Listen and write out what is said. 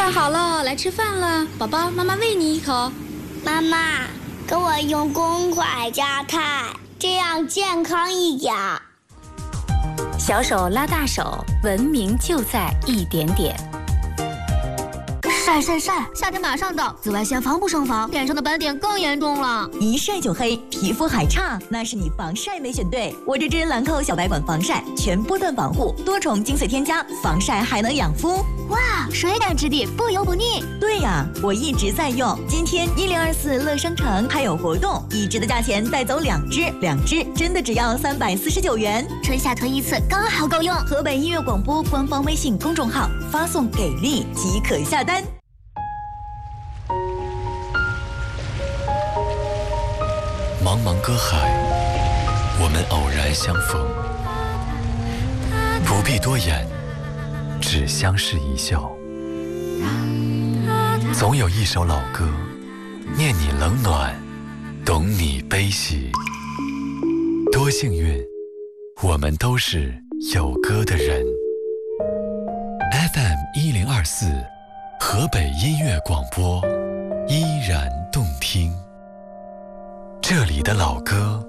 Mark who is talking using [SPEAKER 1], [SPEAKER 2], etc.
[SPEAKER 1] 饭好了，来吃饭了，宝宝，妈妈喂你一口。
[SPEAKER 2] 妈妈，给我用公筷夹菜，这样健康一点。
[SPEAKER 3] 小手拉大手，文明就在一点点。
[SPEAKER 4] 晒晒晒！夏天马上到，紫外线防不胜防，脸上的斑点更严重了。
[SPEAKER 5] 一晒就黑，皮肤还差，那是你防晒没选对。我这支兰蔻小白管防晒，全波段防护，多重精粹添加，防晒还能养肤。
[SPEAKER 4] 哇，水感质地，不油不腻。
[SPEAKER 5] 对呀，我一直在用。今天1024乐商城还有活动，一支的价钱带走2支真的只要349元。
[SPEAKER 4] 春夏推一次，刚好够用。
[SPEAKER 5] 河北音乐广播官方微信公众号发送“给力”即可下单。
[SPEAKER 6] 茫茫歌海，我们偶然相逢，不必多言，只相视一笑。总有一首老歌，念你冷暖，懂你悲喜。多幸运，我们都是有歌的人。FM1024，河北音乐广播，依然动听。这里的老歌